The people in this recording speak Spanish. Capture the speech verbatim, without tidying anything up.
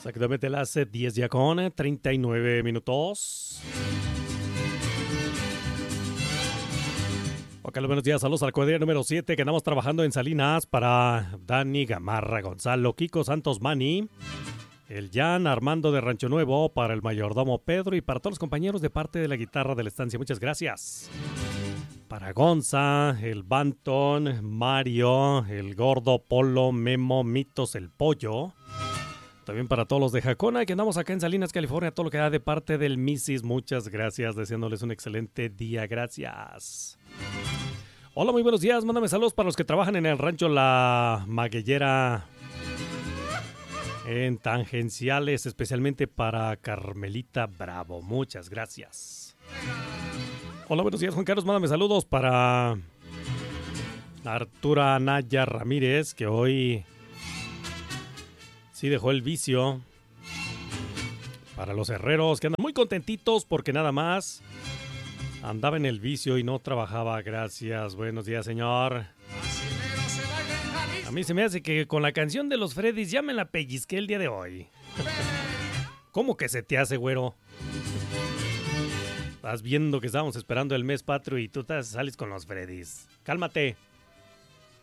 Exactamente las diez ya con treinta y nueve minutos. Ok, buenos días, saludos al cuadrilla número siete que andamos trabajando en Salinas para Dani Gamarra, Gonzalo, Kiko Santos Mani, el Jan Armando de Rancho Nuevo, para el mayordomo Pedro y para todos los compañeros de parte de la guitarra de la estancia. Muchas gracias. Para Gonza, el Banton, Mario, el Gordo, Polo, Memo, Mitos, el Pollo. También para todos los de Jacona, que andamos acá en Salinas, California, todo lo que da de parte del Misis. Muchas gracias, deseándoles un excelente día. Gracias. Hola, muy buenos días. Mándame saludos para los que trabajan en el rancho La Maguellera, en Tangenciales, especialmente para Carmelita Bravo. Muchas gracias. Hola, buenos días, Juan Carlos. Mándame saludos para Artura Anaya Ramírez, que hoy sí dejó el vicio. Para los herreros que andan muy contentitos porque nada más andaba en el vicio y no trabajaba. Gracias. Buenos días, señor. A mí se me hace que con la canción de los Freddys ya me la pellizqué el día de hoy. ¿Cómo que se te hace, güero? Estás viendo que estábamos esperando el mes patrio y tú te sales con los Freddys. Cálmate.